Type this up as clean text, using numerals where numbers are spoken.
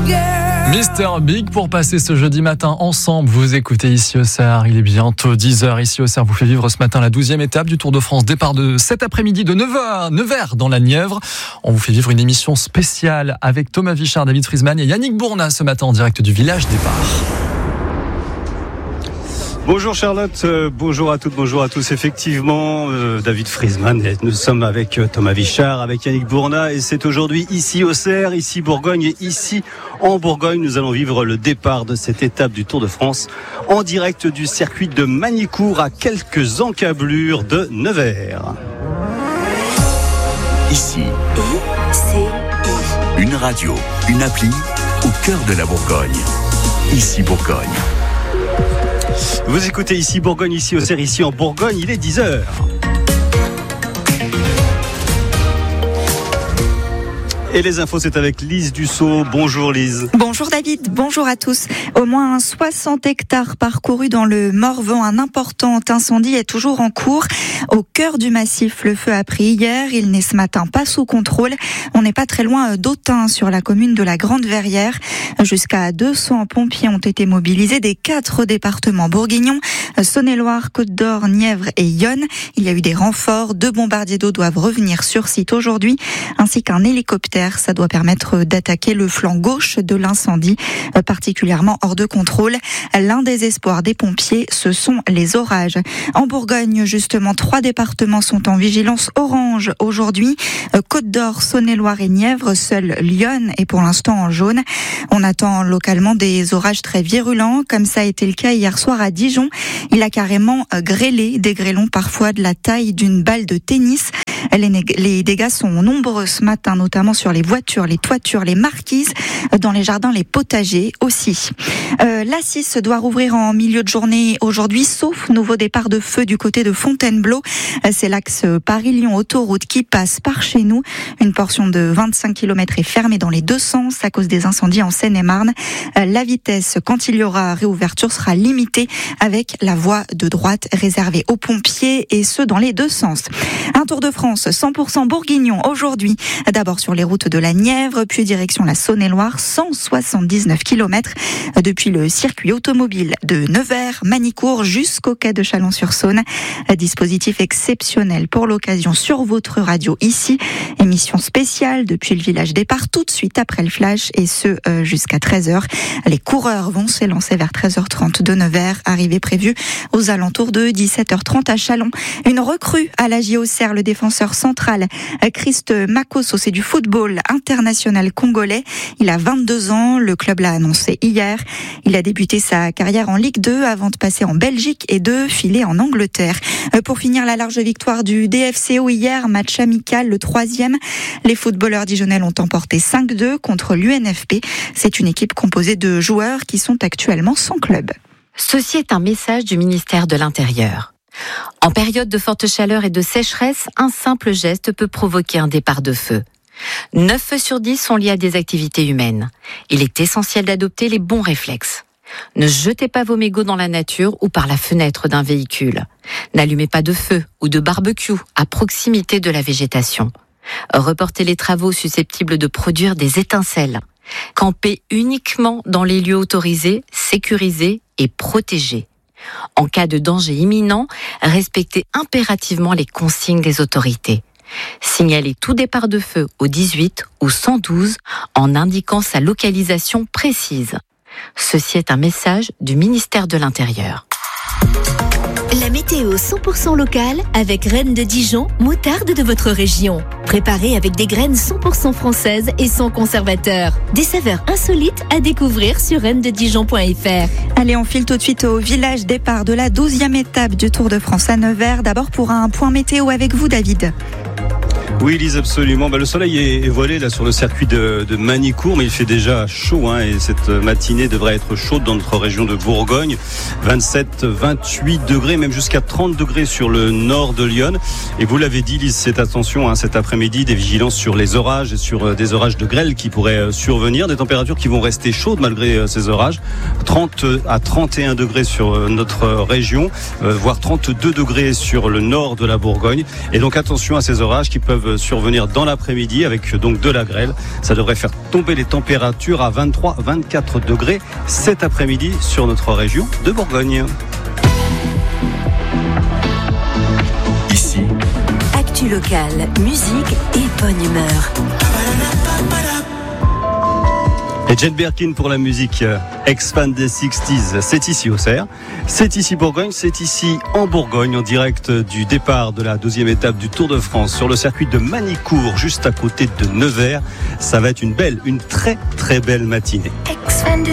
Mr Big pour passer ce jeudi matin ensemble. Vous écoutez ici au CER, il est bientôt 10h ici au CER. Vous fait vivre ce matin la 12e étape du Tour de France. Départ de cet après-midi de Nevers dans la Nièvre. On vous fait vivre une émission spéciale avec Thomas Vichard, David Friesman et Yannick Bourna ce matin en direct du village départ. Bonjour Charlotte, bonjour à toutes, bonjour à tous. Effectivement, David Friesman, nous sommes avec Thomas Vichard, avec Yannick Bourna et c'est aujourd'hui ici au CER, ici Bourgogne et ici en Bourgogne, nous allons vivre le départ de cette étape du Tour de France en direct du circuit de Magny-Cours à quelques encablures de Nevers. Ici, une radio, une appli au cœur de la Bourgogne. Ici Bourgogne. Vous écoutez ici Bourgogne, ici au CER, ici en Bourgogne, il est 10h. Et les infos, c'est avec Lise Dussault. Bonjour Lise. Bonjour David, bonjour à tous. Au moins 60 hectares parcourus dans le Morvan. Un important incendie est toujours en cours. Au cœur du massif, le feu a pris hier. Il n'est ce matin pas sous contrôle. On n'est pas très loin d'Autun, sur la commune de la Grande-Verrière. Jusqu'à 200 pompiers ont été mobilisés des 4 départements bourguignons, Saône-et-Loire, Côte-d'Or, Nièvre et Yonne. Il y a eu des renforts. 2 bombardiers d'eau doivent revenir sur site aujourd'hui, ainsi qu'un hélicoptère. Ça doit permettre d'attaquer le flanc gauche de l'incendie, particulièrement hors de contrôle. L'un des espoirs des pompiers, ce sont les orages. En Bourgogne, justement, 3 départements sont en vigilance orange aujourd'hui. Côte-d'Or, Saône-et-Loire et Nièvre. Seul Lyon est pour l'instant en jaune. On attend localement des orages très virulents, comme ça a été le cas hier soir à Dijon. Il a carrément grêlé, des grêlons parfois de la taille d'une balle de tennis. Les dégâts sont nombreux ce matin, notamment sur les voitures, les toitures, les marquises, dans les jardins, les potagers aussi. L'A6 doit rouvrir en milieu de journée aujourd'hui, sauf nouveau départ de feu du côté de Fontainebleau. C'est l'axe Paris-Lyon autoroute qui passe par chez nous. Une portion de 25 km est fermée dans les 2 sens à cause des incendies en Seine-et-Marne. La vitesse, quand il y aura réouverture, sera limitée avec la voie de droite réservée aux pompiers et ce dans les 2 sens. Un Tour de France 100% bourguignon aujourd'hui. D'abord sur les routes de la Nièvre, puis direction la Saône-et-Loire, 179 km depuis le circuit automobile de Nevers, Magny-Cours jusqu'au quai de Chalon-sur-Saône. Dispositif exceptionnel pour l'occasion sur votre radio ici. Émission spéciale depuis le village départ tout de suite après le flash et ce jusqu'à 13h. Les coureurs vont s'élancer vers 13h30 de Nevers, arrivée prévue aux alentours de 17h30 à Chalon. Une recrue à la JOCR, le défenseur central Christ Makosso, c'est du football international congolais. Il a 22 ans, le club l'a annoncé hier. Il a débuté sa carrière en Ligue 2 avant de passer en Belgique et de filer en Angleterre. Pour finir, la large victoire du DFCO hier, match amical, le 3e. Les footballeurs dijonnais ont emporté 5-2 contre l'UNFP. C'est une équipe composée de joueurs qui sont actuellement sans club. Ceci est un message du ministère de l'Intérieur. En période de forte chaleur et de sécheresse, un simple geste peut provoquer un départ de feu. 9 feux sur 10 sont liés à des activités humaines. Il est essentiel d'adopter les bons réflexes. Ne jetez pas vos mégots dans la nature ou par la fenêtre d'un véhicule. N'allumez pas de feu ou de barbecue à proximité de la végétation. Reportez les travaux susceptibles de produire des étincelles. Campez uniquement dans les lieux autorisés, sécurisés et protégés. En cas de danger imminent, respectez impérativement les consignes des autorités. Signalez tout départ de feu au 18 ou 112 en indiquant sa localisation précise. Ceci est un message du ministère de l'Intérieur. La météo 100% locale avec Reine de Dijon, moutarde de votre région. Préparée avec des graines 100% françaises et sans conservateur. Des saveurs insolites à découvrir sur rainesdedijon.fr. Allez, on file tout de suite au village départ de la 12e étape du Tour de France à Nevers. D'abord pour un point météo avec vous, David. Oui, Lise, absolument. Le soleil est voilé là sur le circuit de Magny-Cours, mais il fait déjà chaud, et cette matinée devrait être chaude dans notre région de Bourgogne. 27, 28 degrés, même jusqu'à 30 degrés sur le nord de Lyon. Et vous l'avez dit, Lise, cette attention, cet après-midi, des vigilances sur les orages et sur des orages de grêle qui pourraient survenir, des températures qui vont rester chaudes malgré ces orages. 30 à 31 degrés sur notre région, voire 32 degrés sur le nord de la Bourgogne. Et donc attention à ces orages qui peuvent peuvent survenir dans l'après-midi avec donc de la grêle. Ça devrait faire tomber les températures à 23-24 degrés cet après-midi sur notre région de Bourgogne. Ici, Actu locale, musique et bonne humeur. Et Jane Birkin pour la musique Expand des 60s, c'est ici au Cerf, c'est ici Bourgogne, c'est ici en Bourgogne, en direct du départ de la deuxième étape du Tour de France sur le circuit de Manicourt, juste à côté de Nevers. Ça va être une très très belle matinée.